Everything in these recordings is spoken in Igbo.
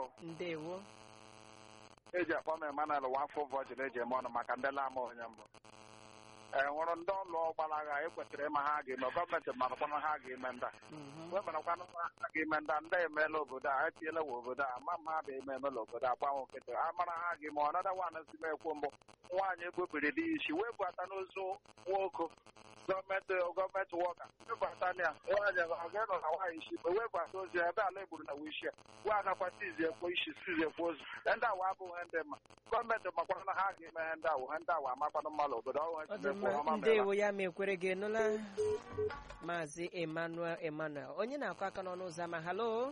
o. Ndewo. Eji akpọ m Emmanuel Nwafọ Virgin eji eme ọnụ maka ndị lama onye mbụ. Nwụrụ ndị ọlụ gbalaga ekwesịrị ịma ha ga-eme gọọmenti marakwana ha ga-eme ndị a. Mgbe merakwana ha ga-eme ndị emeela obodo a etinyela wa obodo a ma mma bụ ememela obodo a gbanwe nkịtị a mara ha ga-eme ọnada nwaanyị si m ekwu mbụ nwaanyị egbubiri dị isi wee bata n'ozu nwoke gọọmenti wọka webata ya nwaanyị ga-enọ na nwaanyị isi mgbe webata ozi ebe ala egburu na wishi wee agakwa tizi ekwo isi sizi ekwo ozu ndị awa abụghị ndị mma gọọmenti makwana na ha ga-eme ihe ndị awụ ndị awa amakwana mmadụ obodo ndewo ya mekwere gị nụla Maazị Emmanuel onye na-akụ aka n'ọnụ ụzọ ama halo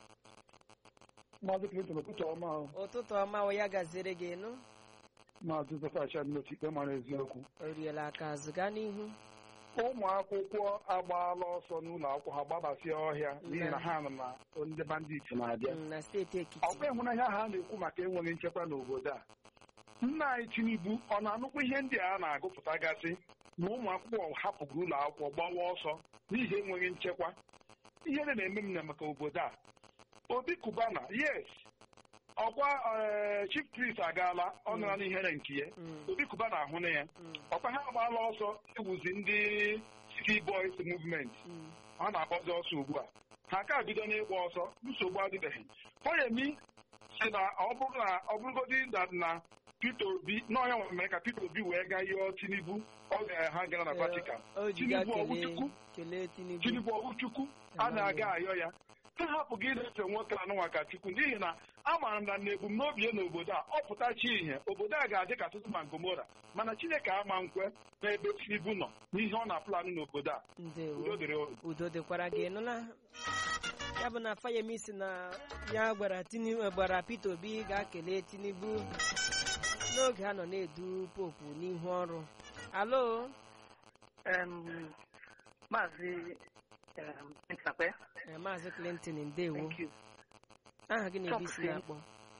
Maazị Clinton ụtụtụ ọma ụtụtụ ọma o ya gaziere gị nụ Maazị Zefasha n'otu ikpe mara eziokwu o riela aka azụ gaa n'ihu ụmụ akwụkwọ agbaala ọsọ n'ụlọ akwụkwọ ha gbabasịa ọhịa n'ihi na ha nọ na ndị bandit na-abịa na steeti Ekiti ọkwa ịhụnanya ha na-ekwu maka enweghị nchekwa n'obodo a nna anyị Tinubu ọ na-anụkwa ihe ndị a na-agụpụtagasị na ụmụ akwụkwọ hapụgoro ụlọ akwụkwọ gbawa ọsọ n'ihi enweghị nchekwa ihe na-eme m na maka obodo a Obi Kubana yes ọkwa chief priest agaala ọ nara n'ihere nke ya Obi Kubana ahụ na ya ọkwa ha agbaala ọsọ ewuzi ndị Ski Boys movement ọ na-agbazi ọsọ ugbu a ha ka bido n'ịgba ọsọ nsogbu adịbeghị Oyemi si na ọ bụrụgodị na Peter Obi n'ọnya nwere ka Peter Obi wee gaa yọọ Tinubu ọ ha gara na Vatican Tinubu ọgwụchukwu a na-aga ayọ ya ka hapụ gị na-efe nwoke anụnwa ka Chukwu n'ihi na a maara m na ebumnobi ya n'obodo a ọ pụtachi ihe obodo a ga-adị ka Sodoma na Gomora mana Chineke ama nkwe n'ebe Tinubu nọ n'ihe ọ na-apụlanụ n'obodo a udo dịkwara gị nụla ya bụ na Fayemi si na ya gwara Peter Obi ga-akele Tinubu n'oge a nọ na-edu popu n'ihu ọrụ alo Maazị Clinton ndewo aha gị na-ebi isi na-akpọ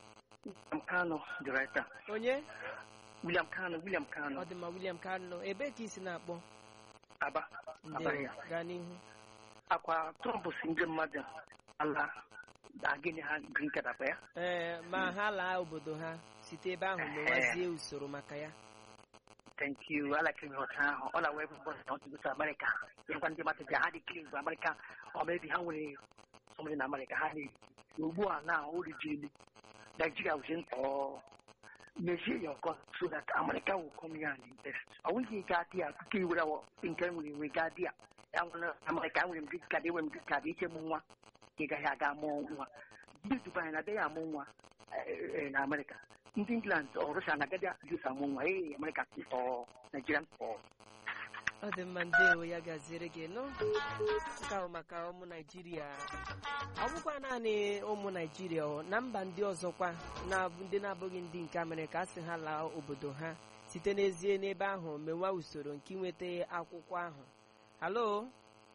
onye William Kano ọ dị ma William Kano ebe ka isi na-akpọ Aba ndewo gaa n'ihu akwa Trump si ndị mmadụ ala agịnị ha green card akpa ya ma ha laa obodo ha site ebe ahụ mewazie usoro maka ya thank you I like him ahụ ọ na-wee bụ to America ịgwa ndị mmadụ ji ha dị clean bụ America ọ mebi ha nwere somebody na America ha dị ugbu a na origin Nigeria was in measure your cost so that America will come here and invest. I will see Gadia, Kiki, without income with Gadia. America will get Gadia, Gadia, Mua, Gigahaga, Mua. This to find a day among in America. In England or Russia, Nagadia, use among America or Nigerian or. Ọ dị mma ndewo ya gaziri gị nụ ka maka ụmụ Naịjirịa ọ bụkwa naanị ụmụ Naịjirịa na mba ndị ọzọkwa na ndị na-abụghị ndị nke Amerịka asị ha laa obodo ha site n'ezie n'ebe ahụ mewa usoro nke inweta akwụkwọ ahụ halo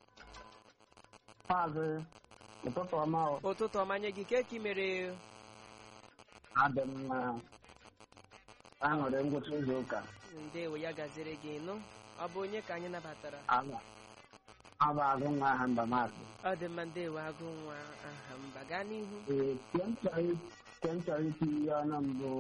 Maazị ụtụtụ ọma nye gị ka mere adị mma aṅụrị ngwụcha izu ụka ndewo ya gaziri gị nụ ọ bụ onye ka anyị nabatara abụ agụ nwa aha mba maazị ọ dị mma ndewo agụ nwa aha mba gaa n'ihu ke m chọrọ iti ihe ọnụ mbụ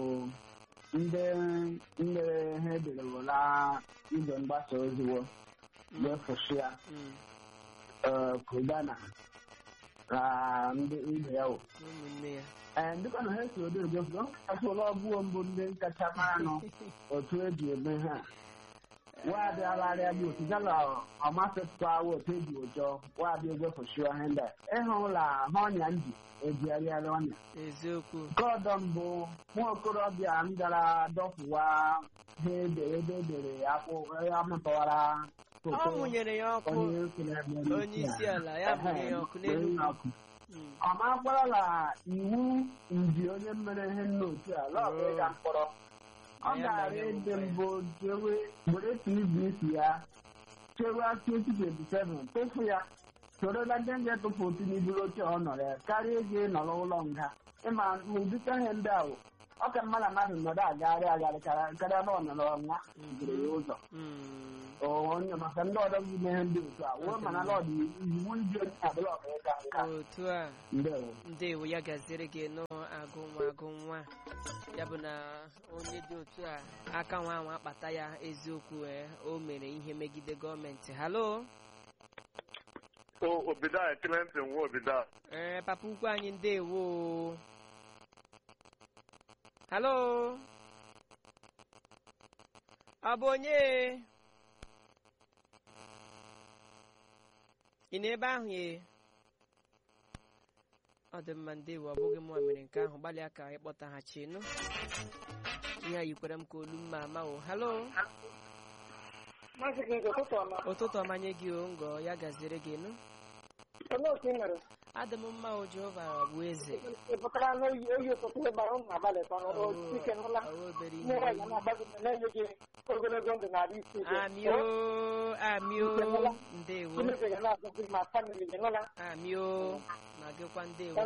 ndị ha ederewola igwe mgbasa oziwo wefụshia Kubana na ndị ibe ya ụmụnne ya dịka na ha si odegogo asụla ọbụọ mbụ ndị kacha maranụ otu eji eme ha wadi alaria bi otijala ọmasịtụkwa otu eji ụjọ wadi egwefụshi ọhịa ịhụla ọnya ndị ejigharịarị ọnya eziokwu gọdọ mbụ nwa okorobịa m gara dọpụwa ha ebe edere akwụkwọ amụtawara ọ mụnyere ya ọkụ onye isi ala ya mụnye ya ọkụ n'elu ọ makwarala iwu ndị onye mere ihe n'otu a lọọ ịga mkpọrọ ọ ga-arị ndị mbụ jewe were TVC ya chewe 2027 tụfu ya soro na ndị nje tụpụ Tinubu oche ọ nọrọ ya karịa ego nọrọ ụlọ nga ịma ụdịka ihe ndị ahụ ọ ka mma na mmadụ nọdụ agagharị agharị karịa na ọ nọrọ ọnwa jiri ya ụzọ onye maka ndị ọdọ bụ ihe ndị otu a wee mana na ọdị iwu ndị onye abụla ọbụ ịga nka otu a ndewo ya gaziere gị nọ agụ nwa ya bụ na onye dị otu a aka nwa anwa akpata ya eziokwu o mere ihe megide gọọmenti. Halo Obida Clinton nwa Obida. Papa ukwu anyị ndewo. Halo ọ bụ onye ị n'ebe ahụ ye? Ọ dị mma ndewo, ọ bụghị mụ mere nke ahụ, gbalịa ka ịkpọtaghachi nụ ihe a yikwere m ka olu mma ama o. Halo ụtụtụ ọma nye gị o ngọ ya gaziere gị nụ. Adị m mma o, Jehova bụ eze. Amio ndewo amio ma gịkwa ndewo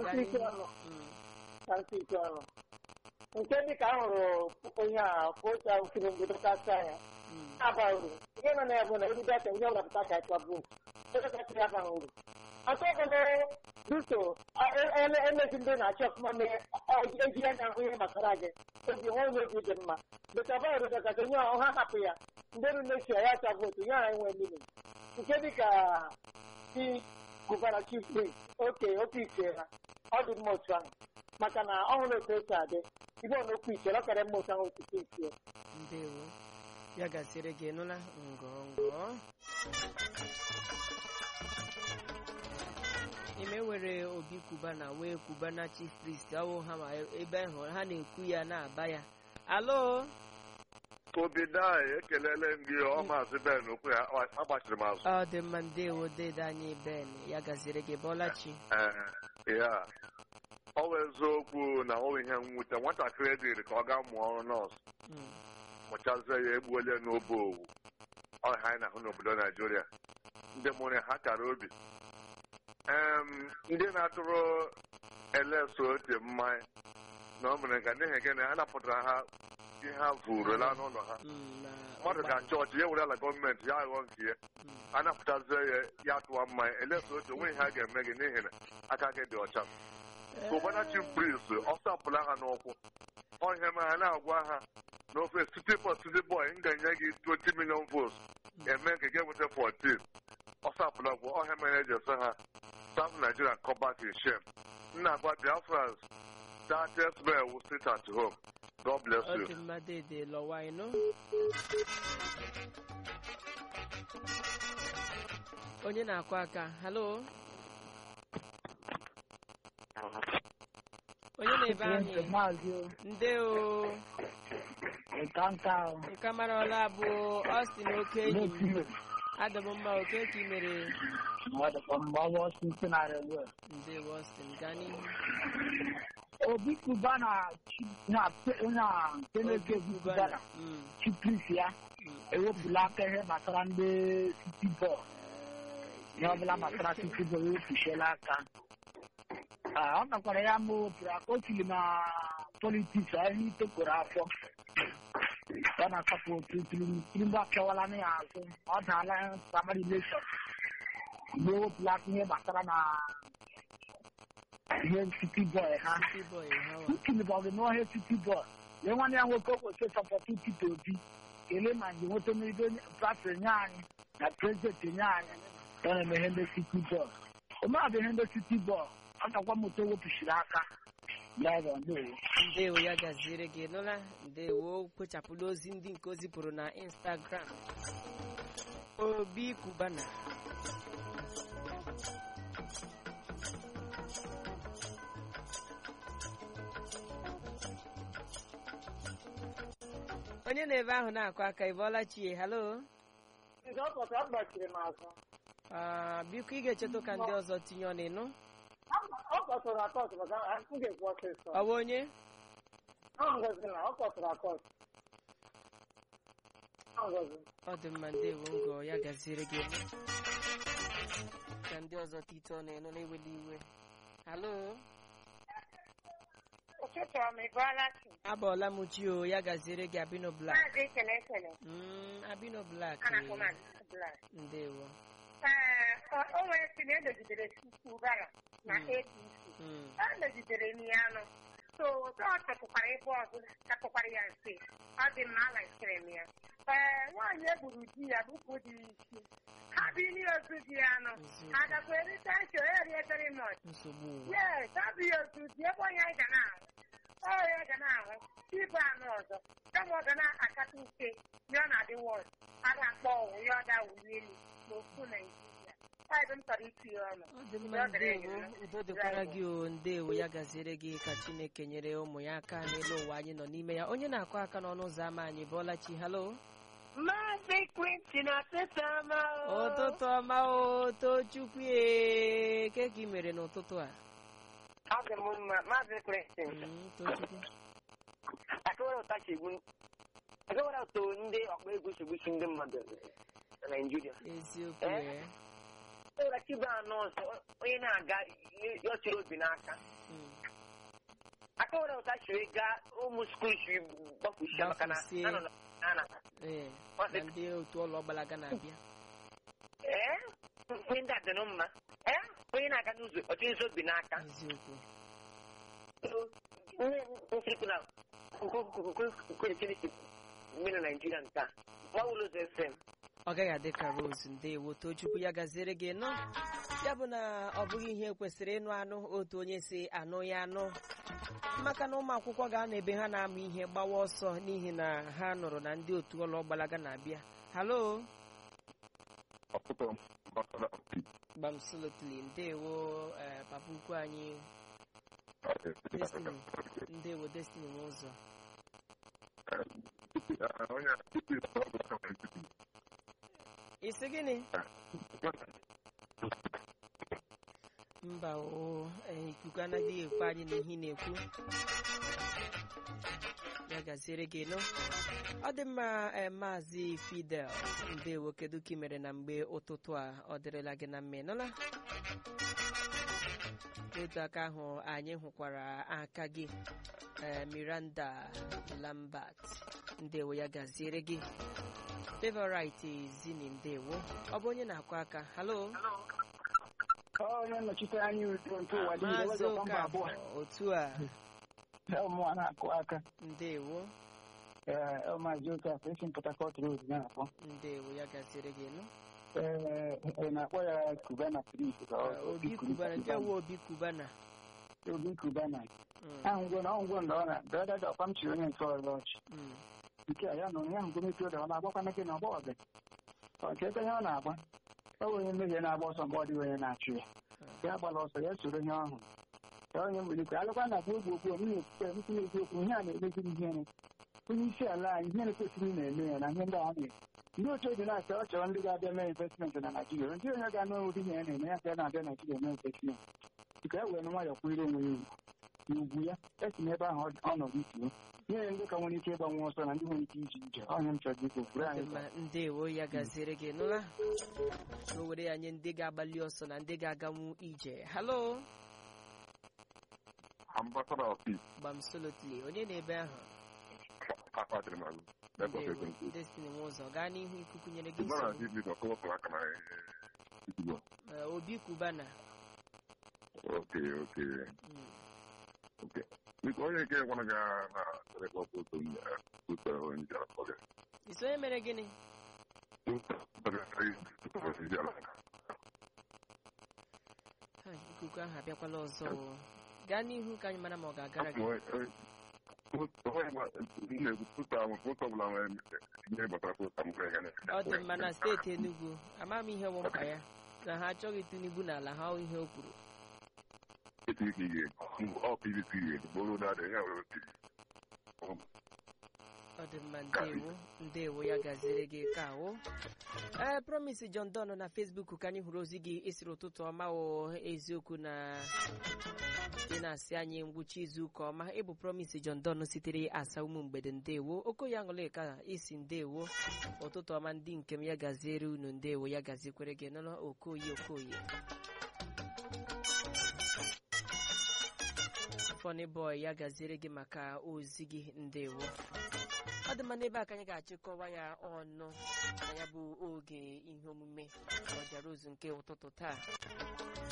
nke dị ka ahụrụ onye a otu ahụ siri mgbe kasị anya aba uru ihe nọ na ya bụ na erube aka onye ọbụla pụta ka ịtwa bụ kasịrị aka ha uru atọgana duso emezi ndị na-achị ọfụma eji ya na ahụ ihe gbasara gị obi nwa onye obi dị mma betaba uru kacha onye ọha hapụ ya ndị ru na-esi ya acha vootu ya ha enwe mmiri nke dị ka di gụbara chief priest oke iche ha ọ dị mma otu ahụ maka na ọhụrụ otu otu adị ibe ọ n'okwu iche ọ karịa mma otu ahụ otutu iche. Ndewo ya gasịrị gị nụla ngọ ime were obi Kubana wee Kubana chief priest awụ ha ma ebe ahụ ha na-ekwu ya na-aba ya. Alo Obida ekelele m gị ọmaazị Ben okwu ya agbachiri m azụ. Ọ dị mma ndewo dede anyị Ben ya gaziri gị Bọlachi. Ya ọ wụ eziokwu na ọ ihe mwute nwatakịrị dịrị ka ọ gaa mụọ ọrụ nọọsụ mụchazie ya egbuole n'obe owu ọha anyị na-ahụ n'obodo Naijiria ndị mụrụ ha kara obi ndị na-atụrụ eleso ote mmanya na ọ mere ka n'ihi gịnị ha napụtara ha ihe ha vurula n'ụlọ ha mmadụ ga-achọ ọchị ya were ala gọọmenti ya aghọ nke ya a napụtazie ya tụwa mmanya eleso otu onwe ihe ha ga-eme gị n'ihi na aka gị dị ọcha. Kubana chief priest ọ sapụla ha n'ụkwụ ọhịa ma ha na-agwa ha n'ofe city boy m ga-enye gị 20 million votes eme nke ga-enweta 14 ọ sapụla gwụ ọhịa mere eji ese ha South Nigeria come back in shame. Nna agwa Biafrans that test man will sit at home. God bless you. Onye na-akwa aka. Halo onye na-ebe ahụ ndeo nka mara ọla bụ Austin Okenyi m. Adị m mma oke ka ị mere ndewo Austin gaa n'ihu. Obi Kubana na onye Kubana chipris ya ewepụla aka ihe gbasara ndị city bọọlụ ihe ọbụla gbasara city bọọlụ ewepụchiela aka ọ nakwara ya ma opụrụ aka o tiri na politiks ihe itokoro afọ ọ na-asapụtụ Tinubu akewala na ya azụ ọ daala primary election mgbe ewepụla aka ihe gbasara na ihe city boy ha ntinibọgị n'ọhịa city boy lee nwanne ya nwoke okwochi sọpọtụ Peter Obi kelee ma nje nweta mmerigo prafere nye anyị na prezidenti nye anyị ọ na-eme ihe ndị city boy omeabụ ihe ndị city boy ọ nakwa moto wepụchiri aka ndewo ya gaziere gị nụla ndewo kpochapụla ozi ndị nke o zipụrụ na Instagram. Obi Kubana onye na-ebe ahụ na-akụ aka ịbọọla chie. Halo biko ị ga-echeta ka ndị ọzọ tinye ọnụ ịnụ. Ọ bụ onye ọ dị mma ndewo ngọ ya gaziere gị ka ndị ọzọ tite ọnụ ịnụ na-eweli iwe. Halo ụtụtụ ọma ịbụọla chi. Abọọla m chi o, ya gaziere gị Abino Black. Maazị ekele. Abino Black. A na-akpọ Maazị Black. Ndewo. O nwere si na edogidere Ubara na APC. A megidere m ya anụ. So ọ chọpụkwara ebe ọzọ chapụkwara ya nse. Ọ dị mma alaikere m ya. Nwaanyị egburu di ya bụkwa dị isi. Ha bi n'otu di ya anụ. Ha gakwa erite ntị onye rietara mọch. Yes, ha bi otu di ebe onye anyị ga na-ahụ. Onye ga na-ahụ ibu anụ ọzọ. Kama ọ ga na-akata uke ya ọ na-adị wọs. A ga-akpọ ọwụ ya ọ da-awụli elu n'okwu Naijiria. Ọ dị mma, ndewo. Udo dịkwara gị o, ndewo, ya gaziere gị ka Chineke nyere ụmụ ya aka n'elu ụwa anyị nọ n'ime ya. Onye na-akụ aka n'ọnụ ụzọ ámá anyị bụọla chi. Halo. Maazị Quintin ụtụtụ ọma o. Ụtụtụ ọma o, Tochukwu e, ke ka ị mere n'ụtụtụ a? Ọ dị m mma, Maazị Quintin. Tochukwu. Akọwara ụtọ ndị ọkpa egwu chegbuchi ndị mmadụ na Naịjirịa. Eziokwu ya. Ụra chiba anọ ọzọ onye na-aga ya chịrị obi n'aka. Akọwara ụta chiri gaa ụmụ skuul chiri gbapụsia maka na anọ na ndị otu ụlọ ọgbalaga na-abịa. Onye ndị a dị mma. Onye na-aga n'ụzọ ọchịrị izu obi n'aka. Eziokwu. Onye nsirikwu na kwekwerechi mmiri Naịjirịa nta gbawụlụ ụzọ FM. Ọ gaghị adị ka Rose. Ndewo, Tochukwu, ya gaziere gị nọ. Ya bụ na ọ bụghị ihe kwesịrị ịnụ anụ otu onye si anụ ya anụ, maka na ụmụ akwụkwọ ga-anọ ebe ha na-amụ ihe gbawa ọsọ n'ihi na ha nụrụ na ndị otu ụlọ gbalaga na-abịa. Halo. Gbamsolotli. Ndewo, papa ukwu anyị Destiny. Ndewo, Destiny n'ụzọ. Isi gịnị? Mba o, ikuku anaghị ekwe anyị n'ihi na-ekwu. Ya gaziere gị nọ. Ọ dị mma, Maazị Fidel. Ndewo, kedu ka ị mere na mgbe ụtụtụ a? Ọ dịrịla gị na mma nọla? N'otu aka ahụ anyị hụkwara aka gị, Miranda Lambert. Ndewo, ya gaziere gị. Favorite Zini, ndewo. Ọ bụ onye na-akụ aka. Halo. Onye nnọchite anya udo nke ụwa dị Maazị Okafọ, otu a. Ụmụ na-akụ aka. Ndewo. Maazị Okafọ, esi Port Harcourt Road na-akpọ. Ndewo, ya gaziere gị nụ. Na-akpọ ya Cubana Prince. Obi Cubana, ndewo Obi Cubana. Obi Cubana. Ahụgwo na ọ na-dọda ọkwa m chiri onye nke ọzọ ọchị. Nke a ya nọ ya hụgo mepe ụda ọ na-agbakwana gị na ọgba ọbịa. Nke ebe ihe ọ na-agba, ọ bụ onye mmehie na-agba ọsọ mgbe ọ dịghị onye na-achụ ya. Ya gbara ọsọ ya soro ihe ọhụrụ. Ya onye mgberikwe alụkwa na akpa ogbe okwu onye na-ekwu eziokwu ihe a na-emeziri ihere. Onye isi ala anyị ihe na-ekwesịrị na-eme ya na ihe ndị a na-eme. Ndị otu dị na-asị ọ chọrọ ndị ga-abịa mee investment na Naịjirịa. Ndị onye ga-anụ ụdị ihe ya na-eme ya ka ya na-abịa Naịjirịa mee investment. Nke e were nwayọọ kwụire onwe ya ugwu. N'ugwu ya, esi n'ebe ahụ ọnọdụ ituo. Ihe ndị ka nwere ike ịgbanwe ọsọ na ndị nwere ike iji ije. Onye m chọrọ iko kwuru anyị. Ndewo, ya gaziere gị nụla. O were ya nye ndị ga-agbalị ọsọ na ndị ga-aganwu ije. Halo. Gbamsolotli. Onye na-ebe ahụ? Destiny Nwozo. Gaa n'ihu, ikuku nyere gị nsogbu. Obi Cubana. Isi onye mere gịnị? Ikuku ahụ abịakwala ọzọ. Gaa n'ihu ka anyị mara ma ọ ga-agara gị. Ọ dị mma na steeti Enugu, ama m ihe bụ mkpa ya na ha achọghị Tinubu n'ala ha ihe o kwuru. Ọ dị mma, ndewo, ya gaziere gị ka ahụ. Promise John Don na Facebook ka anyị hụrụ ozi gị isiri ụtụtụ ọma o, eziokwu na ị na-asị anyị ngwụcha izu ụka ọma. Ịbụ Promise John Don sitere asa ụmụ mgbede, ndewo. Okoye Aṅụlịka isi ndewo, ụtụtụ ọma ndị nke m, ya gaziere unu, ndewo, ya gazikwere gị nọ Okoye. Funny boy, ya gaziere gị maka ozi gị, ndewo. Ọ dị mma, n'ebe a ka anyị ga-achịkọwa ya ọnụ na ya bụ oge ihe omume Ọja Rose nke ụtụtụ taa.